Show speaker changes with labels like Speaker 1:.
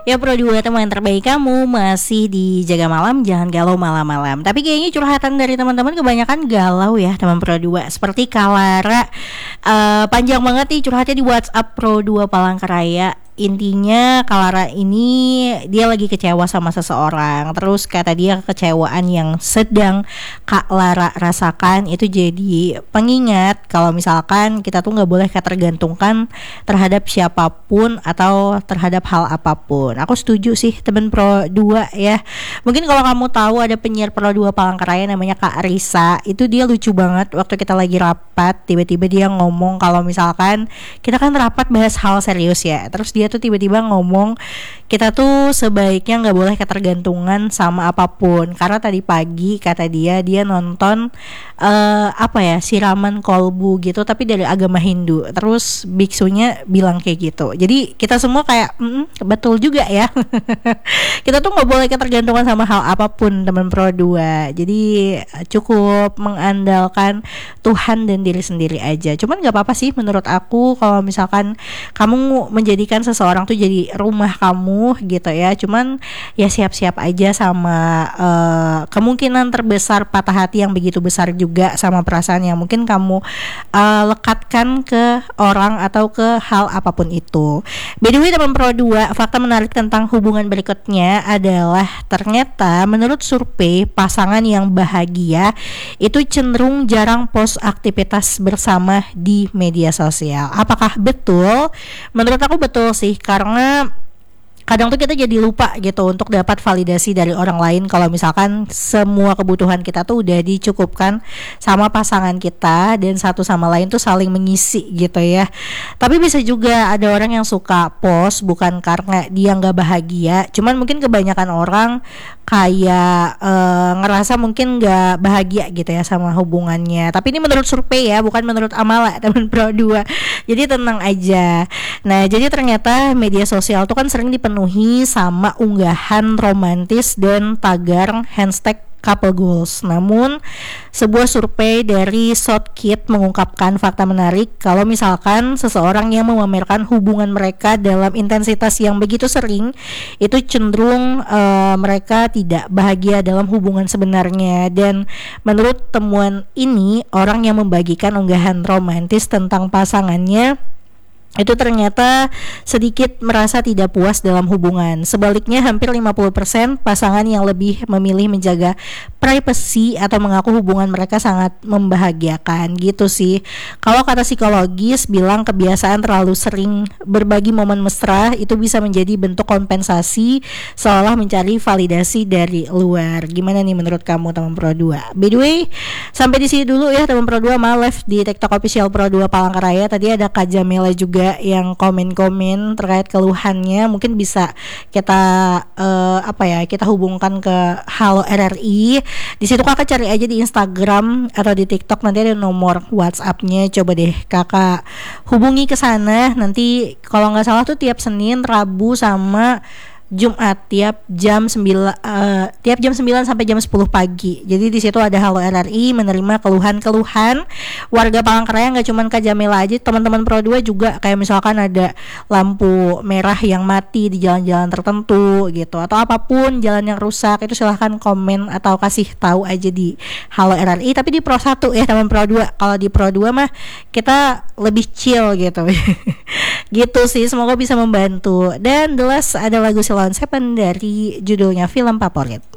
Speaker 1: Ya Pro 2 teman terbaik kamu masih di Jaga Malam, jangan galau malam-malam. Tapi kayaknya curhatan dari teman-teman kebanyakan galau ya teman Pro 2. Seperti Kalara, panjang banget nih curhatnya di WhatsApp Pro 2 Palangkaraya. Intinya Kalara ini dia lagi kecewa sama seseorang. Terus kata dia kekecewaan yang sedang Kak Lara rasakan itu jadi pengingat kalau misalkan kita tuh gak boleh ketergantungan terhadap siapapun atau terhadap hal apapun. Aku setuju sih teman Pro 2 ya. Mungkin kalau kamu tahu ada penyiar Pro 2 Palangkaraya namanya Kak Risa. Itu dia lucu banget waktu kita lagi rapat. Tiba-tiba dia ngomong kalau misalkan kita kan rapat bahas hal serius ya. Terus dia tuh tiba-tiba ngomong kita tuh sebaiknya nggak boleh ketergantungan sama apapun. Karena tadi pagi kata dia nonton siraman kolbu gitu tapi dari agama Hindu. Terus biksunya bilang kayak gitu. Jadi kita semua kayak betul juga ya. Kita tuh nggak boleh ketergantungan sama hal apapun teman Pro 2. Jadi cukup mengandalkan Tuhan dan diri sendiri aja. Cuman nggak apa-apa sih menurut aku kalau misalkan kamu menjadikan seseorang tuh jadi rumah kamu gitu ya. Cuman ya siap-siap aja sama kemungkinan terbesar patah hati yang begitu besar juga sama perasaan yang mungkin kamu lekatkan ke orang atau ke hal apapun itu. By the way teman Pro 2, fakta menarik tentang hubungan berikutnya adalah ternyata menurut survei pasangan yang bahagia itu cenderung jarang post aktivitas bersama di media sosial. Apakah betul? Menurut aku betul sih, karena kadang tuh kita jadi lupa gitu untuk dapat validasi dari orang lain kalau misalkan semua kebutuhan kita tuh udah dicukupkan sama pasangan kita dan satu sama lain tuh saling mengisi gitu ya. Tapi bisa juga ada orang yang suka post bukan karena dia nggak bahagia, cuman mungkin kebanyakan orang kayak ngerasa mungkin nggak bahagia gitu ya sama hubungannya. Tapi ini menurut survei ya, bukan menurut Amala teman Pro 2. Jadi tenang aja. Nah, jadi ternyata media sosial tuh kan sering dipenuhi sama unggahan romantis dan tagar hashtag couple goals. Namun sebuah survei dari Southkit mengungkapkan fakta menarik kalau misalkan seseorang yang memamerkan hubungan mereka dalam intensitas yang begitu sering itu cenderung mereka tidak bahagia dalam hubungan sebenarnya. Dan menurut temuan ini, orang yang membagikan unggahan romantis tentang pasangannya itu ternyata sedikit merasa tidak puas dalam hubungan. Sebaliknya hampir 50% pasangan yang lebih memilih menjaga privacy atau mengaku hubungan mereka sangat membahagiakan gitu sih. Kalau kata psikologis bilang kebiasaan terlalu sering berbagi momen mesra itu bisa menjadi bentuk kompensasi seolah mencari validasi dari luar. Gimana nih menurut kamu teman Pro 2? By the way, sampai di sini dulu ya teman Pro 2, live di TikTok official Pro 2 Palangkaraya. Tadi ada Kak Jamila juga yang komen-komen terkait keluhannya, mungkin bisa kita kita hubungkan ke Halo RRI. Di situ kakak cari aja di Instagram atau di TikTok, nanti ada nomor WhatsApp-nya. Coba deh kakak hubungi ke sana. Nanti kalau nggak salah tuh tiap Senin, Rabu sama Jumat tiap jam 9 sampai jam 10 pagi. Jadi di situ ada Halo RRI menerima keluhan-keluhan warga Palangkaraya, enggak cuma Kak Jamila aja, teman-teman Pro 2 juga, kayak misalkan ada lampu merah yang mati di jalan-jalan tertentu gitu atau apapun jalan yang rusak, itu silahkan komen atau kasih tahu aja di Halo RRI. Tapi di Pro 1 ya teman Pro 2. Kalau di Pro 2 mah kita lebih chill gitu. Gitu sih, semoga bisa membantu. Dan The Last ada lagu Silon Seven dari judulnya Film Favorit.